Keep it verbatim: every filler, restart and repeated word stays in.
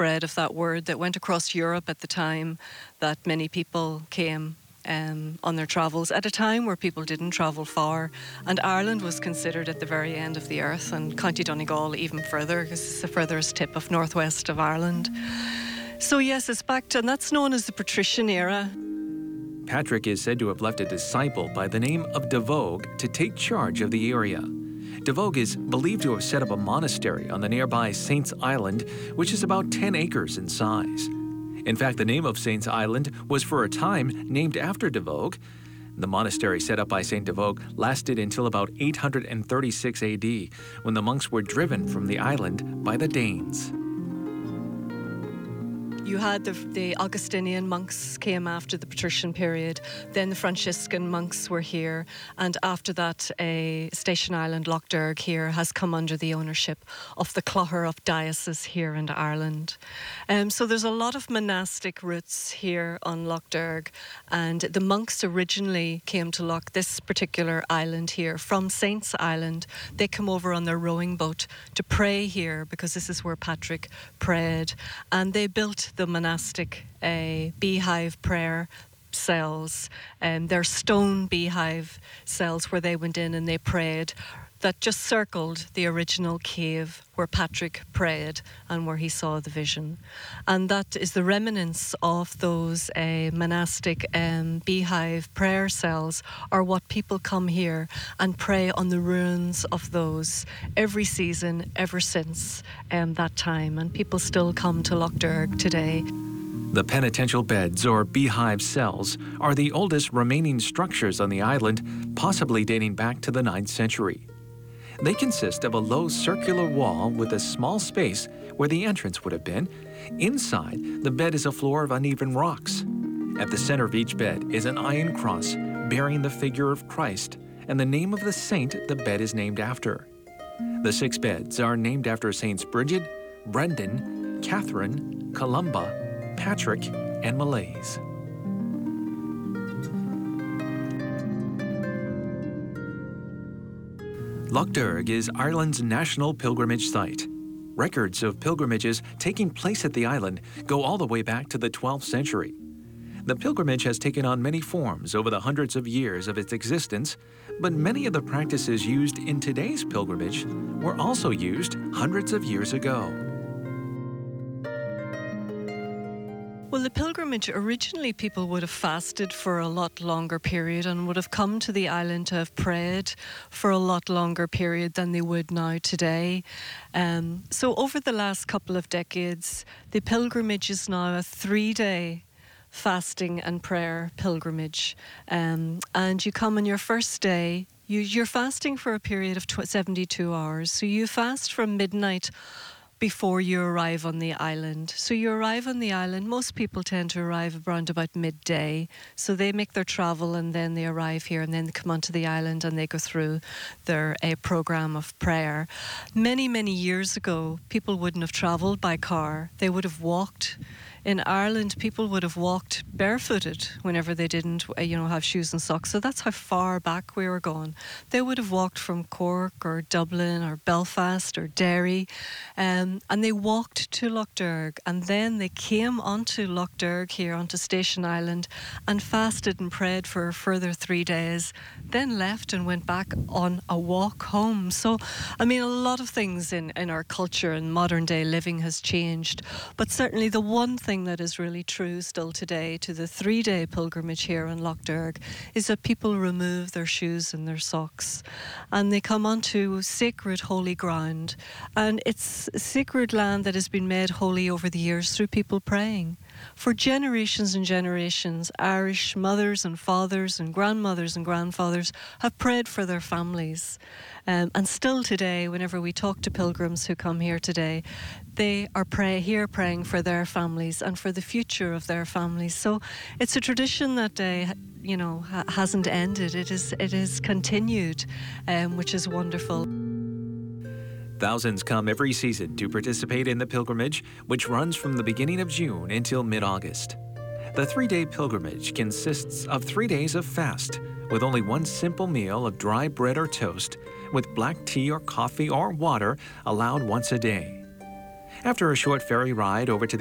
spread of that word that went across Europe at the time, that many people came um, on their travels at a time where people didn't travel far. And Ireland was considered at the very end of the earth, and County Donegal even further, because it's the furthest tip of northwest of Ireland. So yes, it's back to, and that's known as the patrician era. Patrick is said to have left a disciple by the name of De Vogue to take charge of the area. De Vogue is believed to have set up a monastery on the nearby Saints Island, which is about ten acres in size. In fact, the name of Saints Island was for a time named after De Vogue. The monastery set up by Saint De Vogue lasted until about eight hundred thirty-six A D, when the monks were driven from the island by the Danes. You had the, the Augustinian monks came after the patrician period, then the Franciscan monks were here, and after that a Station Island, Lough Derg here, has come under the ownership of the Clogher of Diocese here in Ireland. Um, so there's a lot of monastic roots here on Lough Derg, and the monks originally came to Lough, this particular island here, from Saints Island. They come over on their rowing boat to pray here, because this is where Patrick prayed, and they built the monastic uh, beehive prayer cells, and their stone beehive cells where they went in and they prayed, that just circled the original cave where Patrick prayed and where he saw the vision. And that is the remnants of those uh, monastic um, beehive prayer cells are what people come here and pray on the ruins of those every season ever since um, that time. And people still come to Lough Derg today. The penitential beds, or beehive cells, are the oldest remaining structures on the island, possibly dating back to the ninth century. They consist of a low circular wall with a small space where the entrance would have been. Inside, the bed is a floor of uneven rocks. At the center of each bed is an iron cross bearing the figure of Christ and the name of the saint the bed is named after. The six beds are named after Saints Bridget, Brendan, Catherine, Columba, Patrick, and Malaise. Lough Derg is Ireland's national pilgrimage site. Records of pilgrimages taking place at the island go all the way back to the twelfth century. The pilgrimage has taken on many forms over the hundreds of years of its existence, but many of the practices used in today's pilgrimage were also used hundreds of years ago. Well, the pilgrimage, originally people would have fasted for a lot longer period and would have come to the island to have prayed for a lot longer period than they would now today. Um, so over the last couple of decades, the pilgrimage is now a three-day fasting and prayer pilgrimage. Um, and you come on your first day, you, you're fasting for a period of seventy-two hours. So you fast from midnight before you arrive on the island. So you arrive on the island, most people tend to arrive around about midday. So they make their travel and then they arrive here and then they come onto the island and they go through their a program of prayer. Many, many years ago, people wouldn't have travelled by car. They would have walked. In Ireland, people would have walked barefooted whenever they didn't, you know, have shoes and socks. So that's how far back we were going. They would have walked from Cork or Dublin or Belfast or Derry, um, and they walked to Lough Derg, and then they came onto Lough Derg here, onto Station Island, and fasted and prayed for a further three days, then left and went back on a walk home. So, I mean, a lot of things in, in our culture and modern day living has changed, but certainly the one thing that is really true still today to the three-day pilgrimage here in Lough Derg is that people remove their shoes and their socks and they come onto sacred holy ground, and it's sacred land that has been made holy over the years through people praying. For generations and generations, Irish mothers and fathers and grandmothers and grandfathers have prayed for their families. Um, and still today, whenever we talk to pilgrims who come here today, they are pray, here praying for their families and for the future of their families. So it's a tradition that, uh, you know, ha- hasn't ended. It is, it is continued, um, which is wonderful. Thousands come every season to participate in the pilgrimage, which runs from the beginning of June until mid-August. The three-day pilgrimage consists of three days of fast, with only one simple meal of dry bread or toast, with black tea or coffee or water allowed once a day. After a short ferry ride over to the